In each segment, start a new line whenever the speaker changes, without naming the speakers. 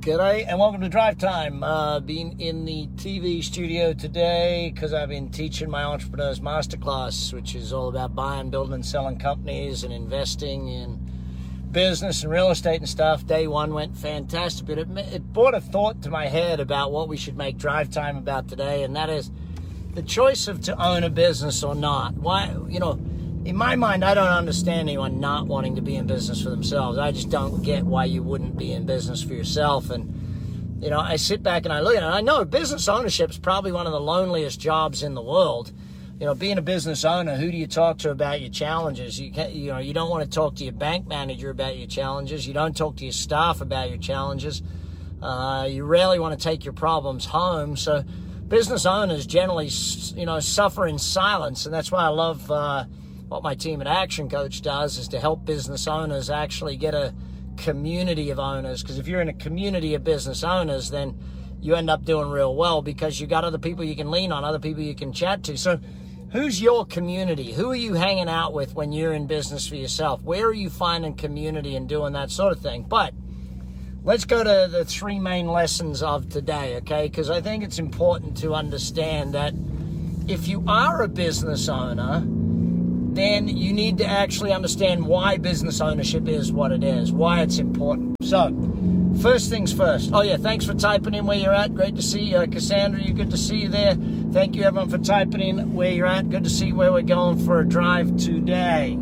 G'day and welcome to Drive Time. Being in the TV studio today because I've been teaching my Entrepreneurs Masterclass, which is all about buying, building, and selling companies and investing in business and real estate and stuff. Day one went fantastic, but it brought a thought to my head about what we should make Drive Time about today, and that is the choice of to own a business or not. Why, in my mind, I don't understand anyone not wanting to be in business for themselves. I just don't get why you wouldn't be in business for yourself. And, I sit back and I look at it, and I know business ownership is probably one of the loneliest jobs in the world. Being a business owner, who do you talk to about your challenges? You don't want to talk to your bank manager about your challenges. You don't talk to your staff about your challenges. You rarely want to take your problems home. So business owners generally, suffer in silence. And that's why I love what my team at Action Coach does, is to help business owners actually get a community of owners. Because if you're in a community of business owners, then you end up doing real well because you got other people you can lean on, other people you can chat to. So who's your community? Who are you hanging out with when you're in business for yourself? Where are you finding community and doing that sort of thing? But let's go to the three main lessons of today, okay? Because I think it's important to understand that if you are a business owner, then you need to actually understand why business ownership is what it is, why it's important. So, first things first. Oh yeah, thanks for typing in where you're at. Great to see you. Cassandra, good to see you there. Thank you everyone for typing in where you're at. Good to see where we're going for a drive today.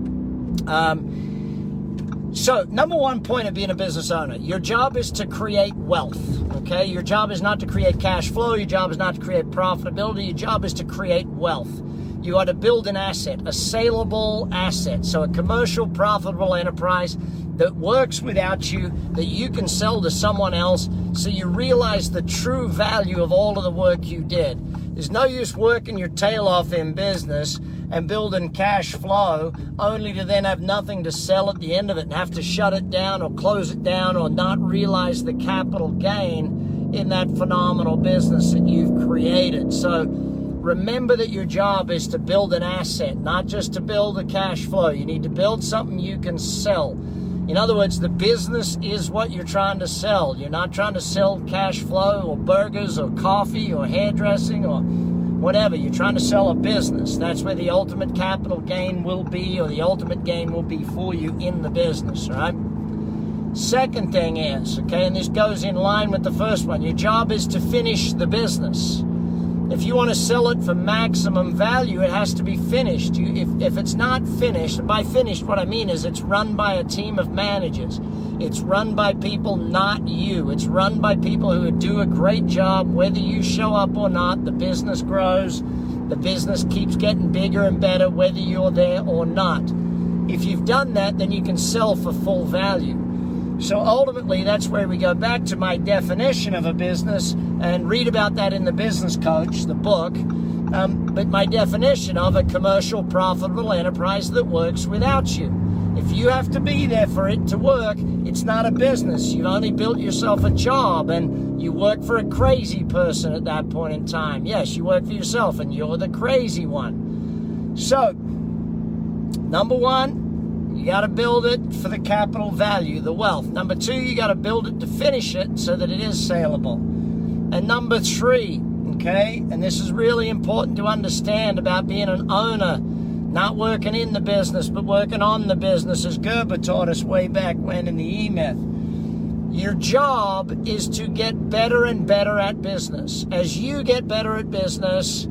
So, number one point of being a business owner, your job is to create wealth, okay? Your job is not to create cash flow. Your job is not to create profitability. Your job is to create wealth. You are to build an asset, a saleable asset. So a commercial, profitable enterprise that works without you, that you can sell to someone else, so you realize the true value of all of the work you did. There's no use working your tail off in business and building cash flow only to then have nothing to sell at the end of it and have to shut it down or close it down or not realize the capital gain in that phenomenal business that you've created. So remember that your job is to build an asset, not just to build a cash flow. You need to build something you can sell. In other words, the business is what you're trying to sell. You're not trying to sell cash flow or burgers or coffee or hairdressing or whatever. You're trying to sell a business. That's where the ultimate capital gain will be, or the ultimate gain will be for you in the business, right? Second thing is, okay, and this goes in line with the first one, your job is to finish the business. If you want to sell it for maximum value, it has to be finished. If it's not finished, and by finished, what I mean is it's run by a team of managers. It's run by people, not you. It's run by people who do a great job. Whether you show up or not, the business grows. The business keeps getting bigger and better, whether you're there or not. If you've done that, then you can sell for full value. So ultimately, that's where we go back to my definition of a business and read about that in The Business Coach, the book. But my definition of a commercial, profitable enterprise that works without you. If you have to be there for it to work, it's not a business. You've only built yourself a job, and you work for a crazy person at that point in time. Yes, you work for yourself, and you're the crazy one. So, number one, you got to build it for the capital value, the wealth. Number two, you got to build it to finish it so that it is saleable. And number three, okay, and this is really important to understand about being an owner, not working in the business, but working on the business, as Gerber taught us way back when in the E-Myth. Your job is to get better and better at business. As you get better at business,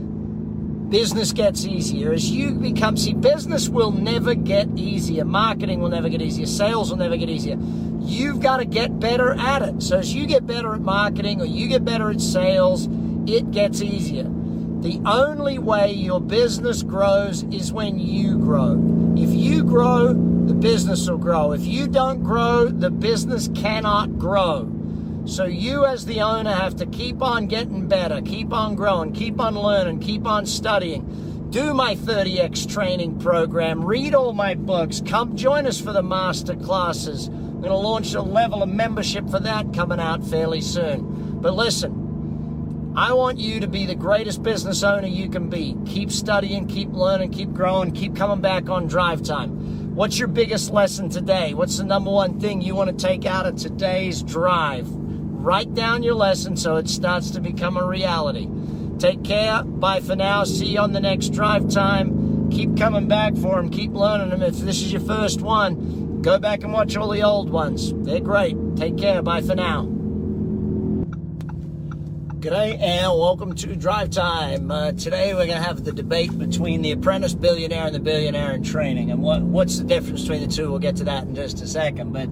business gets easier. As you become, business will never get easier. Marketing will never get easier. Sales will never get easier. You've got to get better at it. So as you get better at marketing or you get better at sales, it gets easier. The only way your business grows is when you grow. If you grow, the business will grow. If you don't grow, the business cannot grow. So you as the owner have to keep on getting better, keep on growing, keep on learning, keep on studying. Do my 30X training program, read all my books, come join us for the master classes. I'm going to launch a level of membership for that coming out fairly soon. But listen, I want you to be the greatest business owner you can be. Keep studying, keep learning, keep growing, keep coming back on Drive Time. What's your biggest lesson today? What's the number one thing you want to take out of today's drive? Write down your lesson so it starts to become a reality. Take care. Bye for now. See you on the next drive time. Keep coming back for them. Keep learning them. If this is your first one, go back and watch all the old ones. They're great. Take care. Bye for now. G'day and welcome to Drive Time. Today we're going to have the debate between the apprentice billionaire and the billionaire in training. And what's the difference between the two? We'll get to that in just a second. But,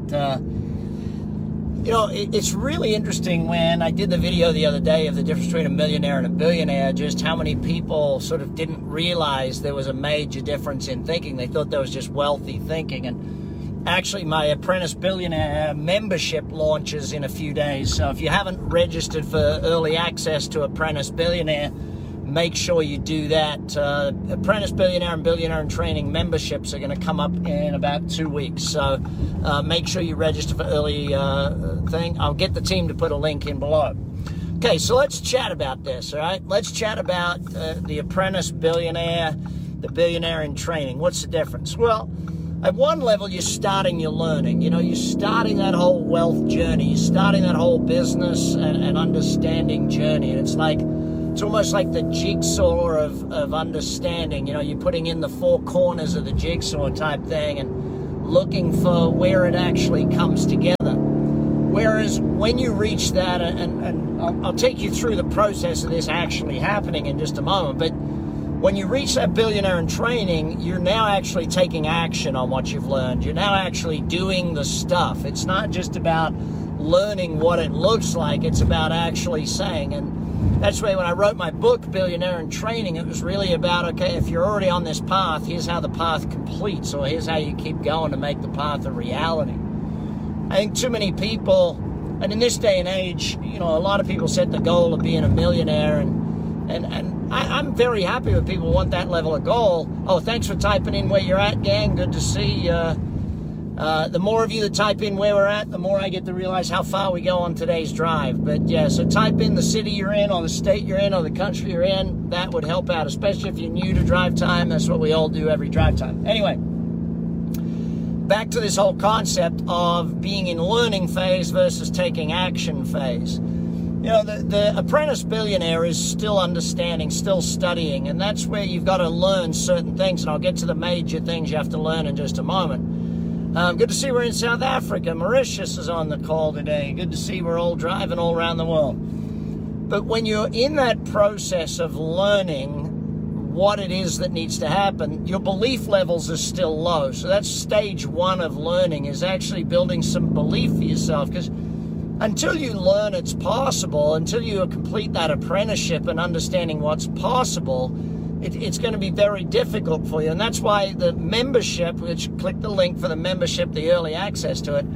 it's really interesting when I did the video the other day of the difference between a millionaire and a billionaire, just how many people sort of didn't realize there was a major difference in thinking. They thought there was just wealthy thinking. And actually, my Apprentice Billionaire membership launches in a few days. So if you haven't registered for early access to Apprentice Billionaire, make sure you do that. Apprentice Billionaire and Billionaire in Training memberships are going to come up in about 2 weeks. So make sure you register for early thing. I'll get the team to put a link in below. Okay, so let's chat about this, all right? Let's chat about the Apprentice Billionaire, the Billionaire in Training. What's the difference? Well, at one level, you're starting your learning. You're starting that whole wealth journey. You're starting that whole business and understanding journey. And it's almost like the jigsaw of understanding. You're putting in the four corners of the jigsaw type thing and looking for where it actually comes together. Whereas when you reach that, and I'll take you through the process of this actually happening in just a moment, but when you reach that billionaire in training, you're now actually taking action on what you've learned. You're now actually doing the stuff. It's not just about learning what it looks like. It's about actually saying. And that's why when I wrote my book, Billionaire in Training, it was really about, okay, if you're already on this path, here's how the path completes, or here's how you keep going to make the path a reality. I think too many people, and in this day and age, a lot of people set the goal of being a millionaire, and I'm very happy with people who want that level of goal. Oh, thanks for typing in where you're at, gang. Good to see. The more of you that type in where we're at, the more I get to realize how far we go on today's drive. But yeah, so type in the city you're in, or the state you're in, or the country you're in. That would help out, especially if you're new to Drive Time. That's what we all do every Drive Time. Anyway, back to this whole concept of being in learning phase versus taking action phase. The apprentice billionaire is still understanding, still studying, and that's where you've got to learn certain things, and I'll get to the major things you have to learn in just a moment. Good to see we're in South Africa. Mauritius is on the call today. Good to see we're all driving all around the world. But when you're in that process of learning what it is that needs to happen, your belief levels are still low. So that's stage one of learning, is actually building some belief for yourself, because until you learn it's possible, until you complete that apprenticeship and understanding what's possible, it's going to be very difficult for you. And that's why the membership, which click the link for the membership, the early access to it,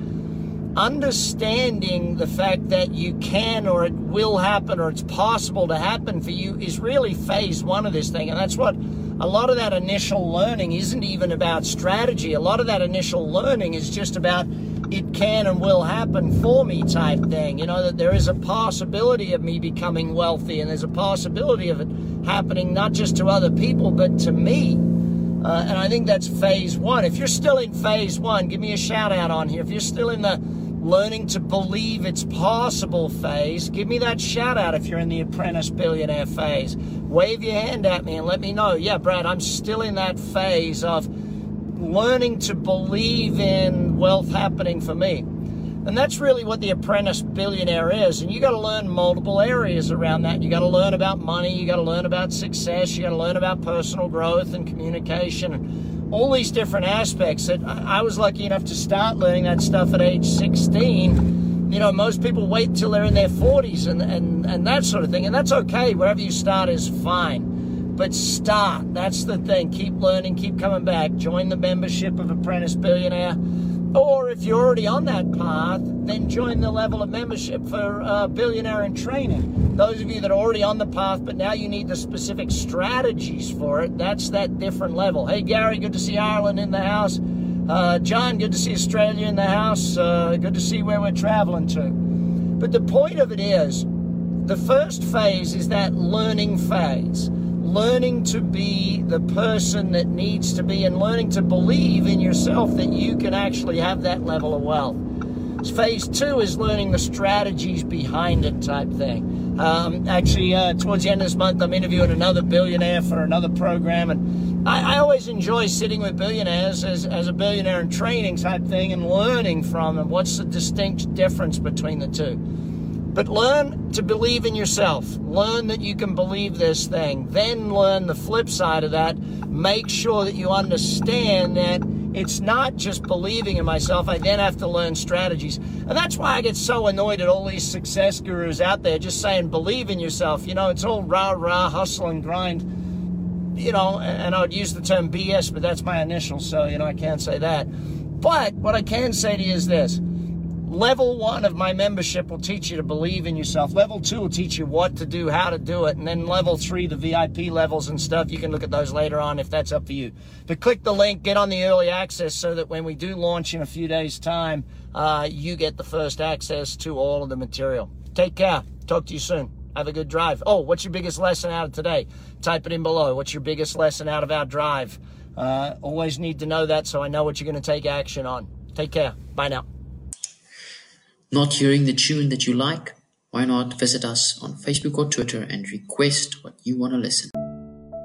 understanding the fact that you can, or it will happen, or it's possible to happen for you, is really phase one of this thing. And that's what a lot of that initial learning isn't even about strategy. A lot of that initial learning is just about it can and will happen for me type thing. That there is a possibility of me becoming wealthy, and there's a possibility of it happening not just to other people, but to me. And I think that's phase one. If you're still in phase one, give me a shout out on here. If you're still in the learning to believe it's possible phase, give me that shout out. If you're in the apprentice billionaire phase, wave your hand at me and let me know. Yeah, Brad, I'm still in that phase of learning to believe in wealth happening for me. And that's really what the apprentice billionaire is. And you got to learn multiple areas around that. You got to learn about money. You got to learn about success. You got to learn about personal growth and communication and all these different aspects that I was lucky enough to start learning that stuff at age 16. Most people wait till they're in their 40s and that sort of thing. And that's okay. Wherever you start is fine. But start. That's the thing. Keep learning. Keep coming back. Join the membership of Apprentice Billionaire. Or if you're already on that path, then join the level of membership for Billionaire in Training. Those of you that are already on the path, but now you need the specific strategies for it, that's that different level. Hey, Gary, good to see Ireland in the house. John, good to see Australia in the house. Good to see where we're traveling to. But the point of it is, the first phase is that learning phase. learning to be the person that needs to be and learning to believe in yourself that you can actually have that level of wealth. Phase 2 is learning the strategies behind it type thing. Actually, towards the end of this month, I'm interviewing another billionaire for another program, and I always enjoy sitting with billionaires as a billionaire in training type thing and learning from them what's the distinct difference between the two. But learn to believe in yourself. Learn that you can believe this thing. Then learn the flip side of that. Make sure that you understand that it's not just believing in myself. I then have to learn strategies. And that's why I get so annoyed at all these success gurus out there just saying, believe in yourself. You know, it's all rah, hustle and grind. You know, and I would use the term BS, but that's my initial, so, you know, I can't say that. But what I can say to you is this. Level 1 of my membership will teach you to believe in yourself. Level 2 will teach you what to do, how to do it. And then level 3, the VIP levels and stuff, you can look at those later on if that's up for you. But click the link, get on the early access so that when we do launch in a few days' time, you get the first access to all of the material. Take care. Talk to you soon. Have a good drive. Oh, what's your biggest lesson out of today? Type it in below. What's your biggest lesson out of our drive? Always need to know that so I know what you're going to take action on. Take care. Bye now.
Not hearing the tune that you like? Why not visit us on Facebook or Twitter and request what you want to listen?